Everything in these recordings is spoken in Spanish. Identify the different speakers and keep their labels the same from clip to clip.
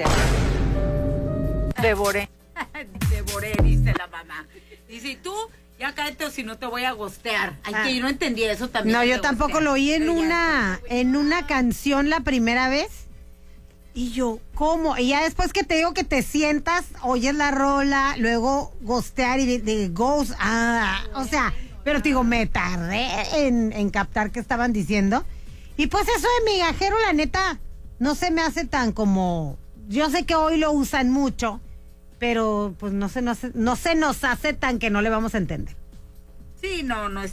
Speaker 1: viste. Devoré.
Speaker 2: Devoré, dice la mamá. Dice, ¿y tú? Ya cállate o si no te voy a gostear. Ay, que yo no entendí eso también.
Speaker 3: No, yo tampoco lo oí en una canción la primera vez. Y yo, ¿cómo? Y ya después que te digo que te sientas, oyes la rola, luego gostear y de ghost. O sea, pero te digo, me tardé en captar qué estaban diciendo. Y pues eso de migajero, la neta, no se me hace tan como... Yo sé que hoy lo usan mucho, pero pues no se nos hace tan que no le vamos a entender.
Speaker 2: Sí, no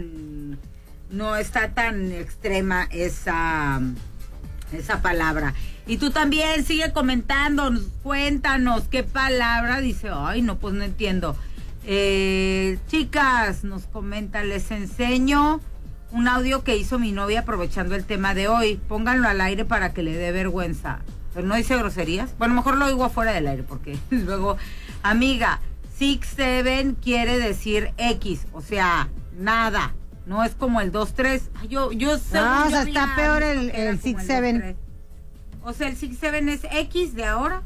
Speaker 2: está tan extrema esa palabra. Y tú también sigue comentando, cuéntanos qué palabra dice. Ay, no, pues no entiendo. Chicas, nos comenta, les enseño un audio que hizo mi novia aprovechando el tema de hoy. Pónganlo al aire para que le dé vergüenza. Pero no dice groserías. Bueno, mejor lo digo afuera del aire porque luego, amiga, 6-7 quiere decir X, o sea, nada. No es como el 2-3. Yo sé.
Speaker 3: No, o sea, está peor el 6-7.
Speaker 2: O sea, el 6-7 es X de ahora.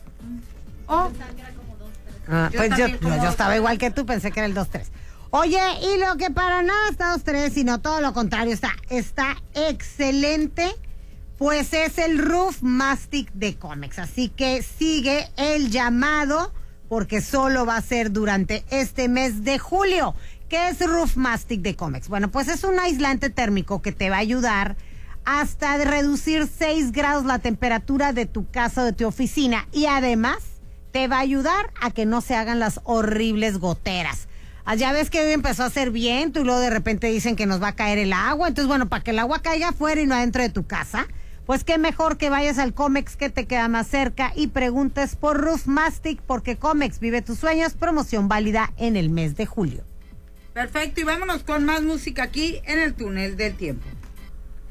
Speaker 3: Pues yo estaba igual que tú, pensé que era el 2-3. Oye, y lo que para nada está 2-3, sino todo lo contrario, está excelente, pues es el Roof Mastic de Comex. Así que sigue el llamado, porque solo va a ser durante este mes de julio. ¿Qué es Roof Mastic de Comex? Bueno, pues es un aislante térmico que te va a ayudar hasta reducir 6 grados la temperatura de tu casa o de tu oficina. Y además te va a ayudar a que no se hagan las horribles goteras. Ya ves que hoy empezó a hacer viento y luego de repente dicen que nos va a caer el agua. Entonces, bueno, para que el agua caiga afuera y no adentro de tu casa, pues qué mejor que vayas al Comex que te queda más cerca y preguntes por Roof Mastic, porque Comex vive tus sueños, promoción válida en el mes de julio.
Speaker 2: Perfecto, y vámonos con más música aquí en el túnel del tiempo.